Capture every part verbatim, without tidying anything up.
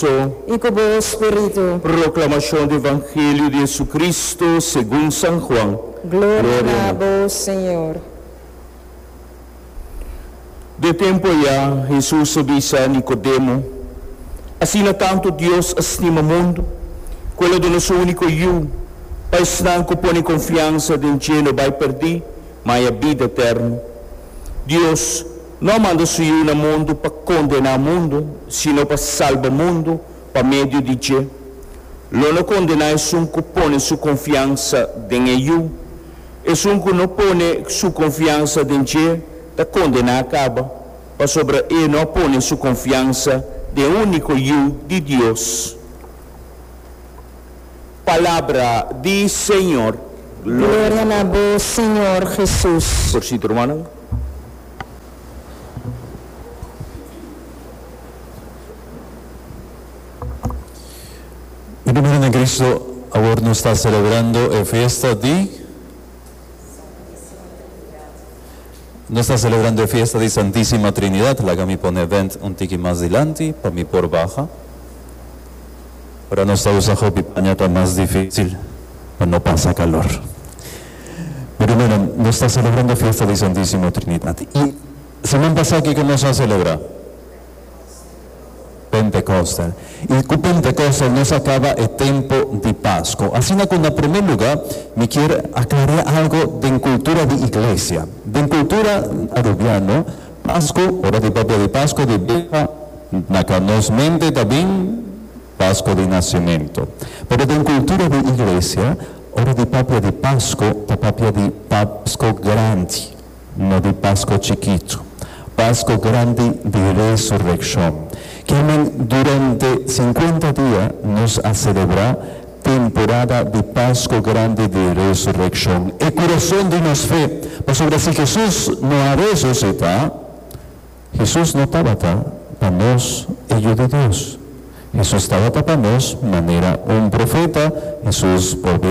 y con vos, Espíritu. Proclamación del Evangelio de Jesucristo según San Juan. Gloria, Gloria a vos, Señor. De tempo ya Jesús avisa a Nicodemo, assim na tanto Deus estima o mundo, quello do nosso único eu, para estanco põe confiança de que não vai perder, mas a vida eterna. Deus não manda seu eu no mundo para condenar o mundo, sino para salvar o mundo, para meio de que. Lo não condenar é um que põe sua confiança em eu, é um que não põe sua confiança em que, da condenar acaba, para sobre ele não põe sua confiança de único eu de Deus. Palavra de Senhor. Gloria a vos, Señor Jesús. Por si, hermano. In nome di Cristo, agora nos está celebrando a festa de Nos está celebrando a fiesta de Santísima Trinidad, la que me pone vent un tiki más adelante, para mi por baja. Para no estar usando pipañata más difícil, para no pasar calor. Pero bueno, nos está celebrando a fiesta de Santísima Trinidad. Y semana pasada, ¿qué nos ha celebrado? Pentecostal. Y con Pentecostal nos acaba el tiempo de Pascua. Así que en primer lugar me quiero aclarar algo de cultura de iglesia. De cultura arubiana, Pascua, hora de papia de Pascua, de vieja, la que nos mente también, Pascua de nacimiento. Pero de cultura de iglesia, hora de papia de Pascua, la papia de Pascua grande, no de Pascua chiquito. Pascua grande de resurrección. Que durante cincuenta días nos a celebrar temporada de Pascua grande de resurrección. El corazón de nuestra fe, pues sobre si Jesús no ha resucitado, Jesús no estaba para nos, ellos de Dios. Jesús estaba para nos, manera un profeta, Jesús por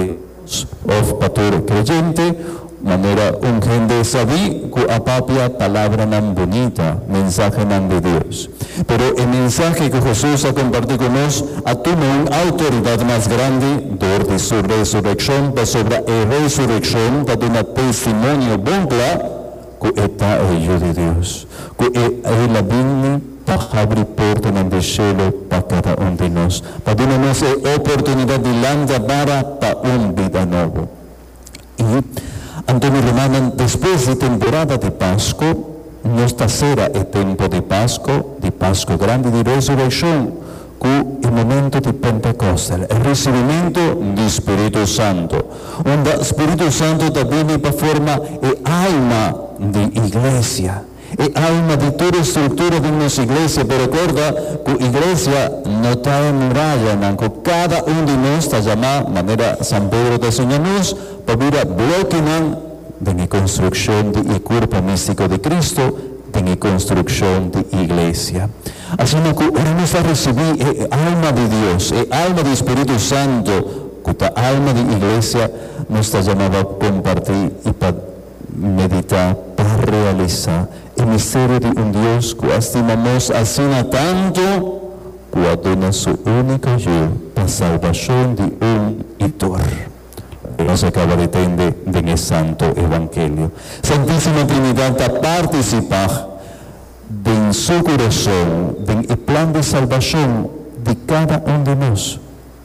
of pastor creyente, manera un gente sabí que a papia palabra tan bonita, mensaje tan de Dios. Pero el mensaje que Jesús ha compartido con nosotros asume una autoridad más grande de su resurrección, sobre la resurrección, para dar un testimonio bon que está el Hijo de Dios, que Él la viene para abrir puertas en el cielo para cada uno de nosotros, para darnos la oportunidad de landar para un vida nuevo. Y Antonio Romano, después de temporada de Pascua, nos será el tiempo de Pascua, de Pascua grande de resurrección, con el momento de Pentecostal, el recibimiento del Espíritu Santo. Donde el Espíritu Santo también para forma el alma de iglesia, el alma de toda estructura de nuestra iglesia. Pero recuerda que la iglesia no está en muralla, cada uno de nosotros está llamado, de manera San Pedro te enseñamos, para ir a bloquear de la construcción del cuerpo místico de Cristo, de la construcción de la iglesia. Así que ahora nos va a recibir el alma de Dios, el alma del Espíritu Santo, que esta alma de la iglesia nos está llamada a compartir y para meditar, para realizar el misterio de un Dios que estimamos así tanto, que adona su único yo para salvación de un hitor. Nos acaba de entender en el Santo Evangelio. Santísima Trinidad a participar de su corazón, del plan de salvación de cada uno de nosotros.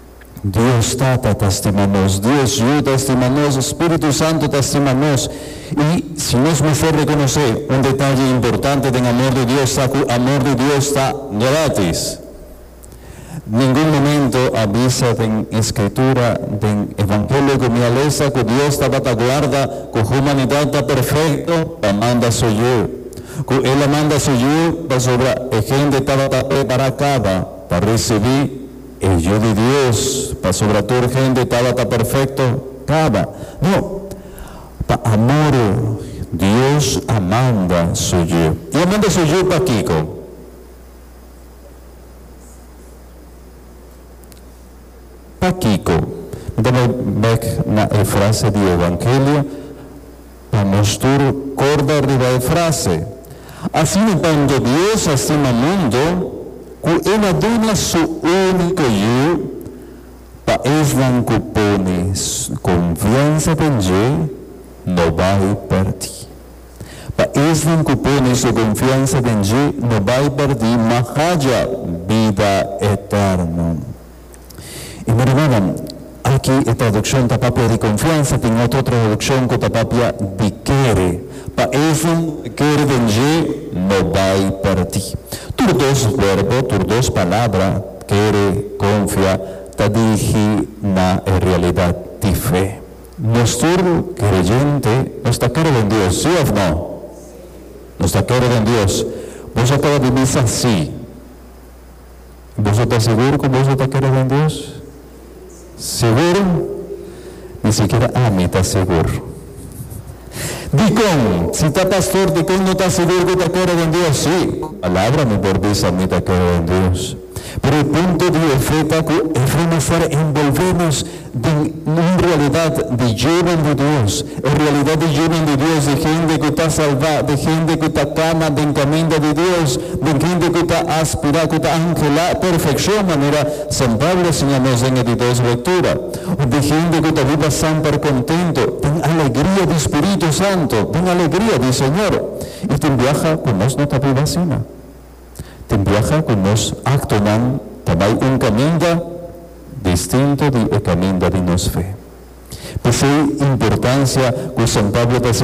Dios Tata te estimamos, Dios yo te estimamos, Espíritu Santo te estimamos. Y si nos me hace reconocer un detalle importante del amor de Dios, el amor de Dios está gratis. Ningún momento avisa en escritura, en evangelio que me alesa que Dios estaba a guarda, que la humanidad está perfecto, la manda soy yo. Que Él la manda soy yo, para sobre la gente estaba para acá, para recibir el yo de Dios, para sobre toda la gente estaba perfecto, acaba. No, para amor, Dios amanda soy yo. Y amanda soy yo para Kiko. Kiko, dame ver la frase del Evangelio, para mostrar corda arriba de frase. Así cuando Dios estima el mundo, que ela dona su único eu, para eslan cupones, confiança em Deus, não vai perder. Para eslan cupones, su confiança em Deus, não vai perder, mas haja vida eterna. E me hermana, aqui a tradução da papia de confiança, tem outra tradução que a papia de querer. Para eslan querer em Deus, não vai perder. Tur dos verbos, tur dos palavras, querer, confia, está dirigida na realidade de fé. Nuestro creyente no está querido en Dios, ¿sí o no? No está querido en Dios. Vos acabas de decir así. ¿Vos estás seguro que vos estás querido en Dios? ¿Seguro? Ni siquiera a mí está seguro. Dicón, si está pastor, Dicón no está seguro que está querido en Dios. Sí, palabra me por dice a mí está querido en Dios. Pero el punto de Efeta es a envolvernos en realidad de lleno de Dios, en realidad de lleno de Dios, de gente que está salvada, de gente que está cama, de camino de Dios, de gente que está aspirada, que está angelada, perfección, manera San Pablo enseñamos en el dos lectura, de gente que está viva siempre contento, ten alegría de Espíritu Santo, ten alegría del Señor, y te viaja con nos no te viva cena. Te viaja con nos actonan también un camino distinto del camino de nos fe. Por eso importancia que San Pablo está